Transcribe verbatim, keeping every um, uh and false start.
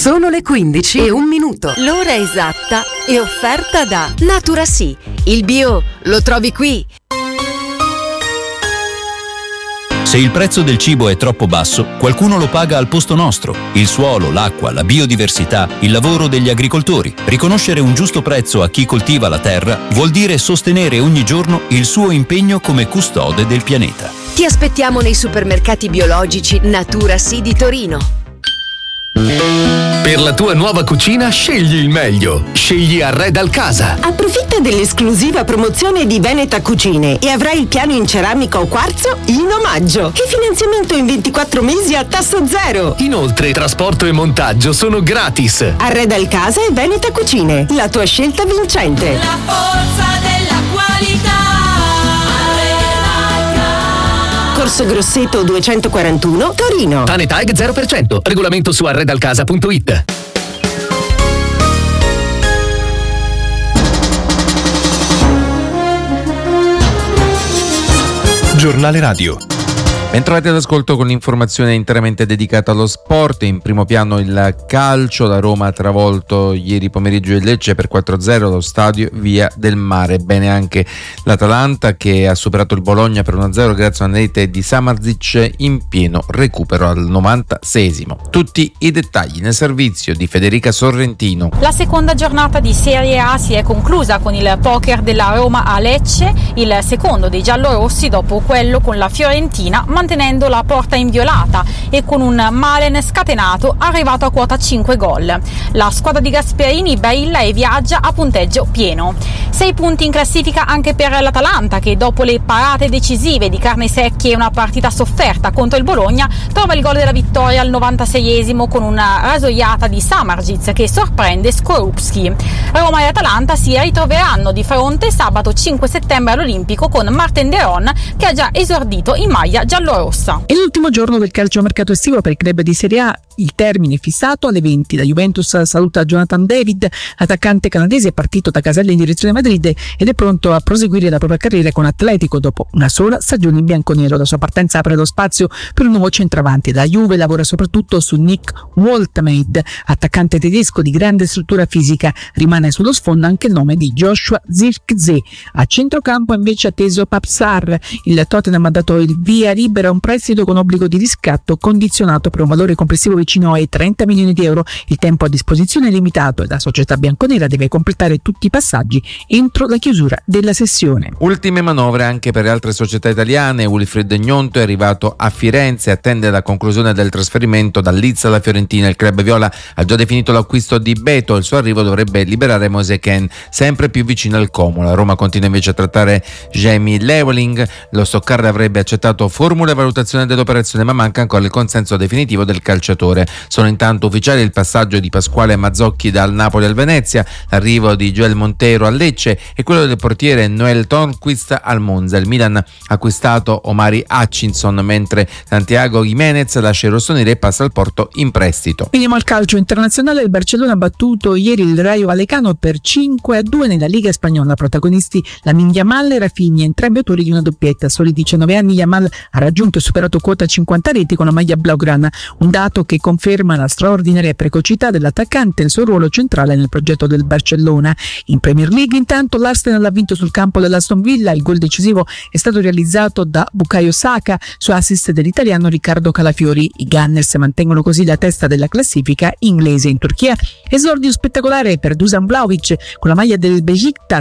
Sono le quindici e un minuto. L'ora esatta è offerta da Naturasì. Il bio lo trovi qui. Se il prezzo del cibo è troppo basso, qualcuno lo paga al posto nostro. Il suolo, l'acqua, la biodiversità, il lavoro degli agricoltori. Riconoscere un giusto prezzo a chi coltiva la terra vuol dire sostenere ogni giorno il suo impegno come custode del pianeta. Ti aspettiamo nei supermercati biologici Naturasì di Torino. Per la tua nuova cucina scegli il meglio. Scegli Arredal Casa. Approfitta dell'esclusiva promozione di Veneta Cucine e avrai il piano in ceramica o quarzo in omaggio e finanziamento in ventiquattro mesi a tasso zero. Inoltre trasporto e montaggio sono gratis. Arredal Casa e Veneta Cucine, la tua scelta vincente. La forza della qualità. Corso Grosseto duecentoquarantuno, Torino. Tanetag zero per cento. Regolamento su arredalcasa punto it. Giornale Radio. Bentrovati all'ascolto con l'informazione interamente dedicata allo sport. In primo piano il calcio. La Roma ha travolto ieri pomeriggio il Lecce per quattro a zero allo stadio Via del Mare. Bene anche l'Atalanta, che ha superato il Bologna per uno a zero grazie a una rete di Samardzic in pieno recupero al novantaseiesimo. Tutti i dettagli nel servizio di Federica Sorrentino. La seconda giornata di Serie A si è conclusa con il poker della Roma a Lecce, il secondo dei giallorossi dopo quello con la Fiorentina, mantenendo la porta inviolata e con un Malen scatenato arrivato a quota cinque gol. La squadra di Gasperini brilla e viaggia a punteggio pieno. Sei punti in classifica anche per l'Atalanta, che dopo le parate decisive di Carnesecchi e una partita sofferta contro il Bologna trova il gol della vittoria al novantaseiesimo con una rasoiata di Samardzic che sorprende Skorupski. Roma e Atalanta si ritroveranno di fronte sabato cinque settembre all'Olimpico con Marten de Roon, che ha già esordito in maglia giallo rossa. È l'ultimo giorno del calciomercato estivo per il club di Serie A. Il termine è fissato alle venti. La Juventus saluta Jonathan David, attaccante canadese è partito da Casella in direzione Madrid ed è pronto a proseguire la propria carriera con Atletico dopo una sola stagione in bianconero. La sua partenza apre lo spazio per un nuovo centravanti. La Juve lavora soprattutto su Nick Woltemade, attaccante tedesco di grande struttura fisica. Rimane sullo sfondo anche il nome di Joshua Zirkzee. A centrocampo invece atteso Papsar. Il Tottenham ha dato il via libera a un prestito con obbligo di riscatto condizionato per un valore complessivo vicino ai trenta milioni di euro. Il tempo a disposizione è limitato e la società bianconera deve completare tutti i passaggi entro la chiusura della sessione. Ultime manovre anche per le altre società italiane. Wilfried Gnonto è arrivato a Firenze e attende la conclusione del trasferimento dal Leeds alla Fiorentina. Il club viola ha già definito l'acquisto di Beto. Il suo arrivo dovrebbe liberare Moise Kean, sempre più vicino al Como. La Roma continua invece a trattare Jamie Llewellyn. Lo Stoccarda avrebbe accettato formule e valutazione dell'operazione, ma manca ancora il consenso definitivo del calciatore. Sono intanto ufficiali il passaggio di Pasquale Mazzocchi dal Napoli al Venezia, l'arrivo di Joel Montero al Lecce e quello del portiere Noel Tornquist al Monza. Il Milan ha acquistato Omari Hutchinson, mentre Santiago Jimenez lascia i rossoneri e passa al Porto in prestito. Veniamo al calcio internazionale. Il Barcellona ha battuto ieri il Rayo Vallecano per cinque a due nella Liga Spagnola. Protagonisti Lamine Yamal e Rafinha, entrambi autori di una doppietta. A soli diciannove anni Yamal ha raggiunto e superato quota cinquanta reti con la maglia blaugrana, un dato che conferma la straordinaria precocità dell'attaccante e il suo ruolo centrale nel progetto del Barcellona. In Premier League intanto l'Arsenal ha vinto sul campo dell'Aston Villa. Il gol decisivo è stato realizzato da Bukayo Saka su assist dell'italiano Riccardo Calafiori. I Gunners mantengono così la testa della classifica inglese. In Turchia esordio spettacolare per Dusan Vlahovic con la maglia del Beşiktaş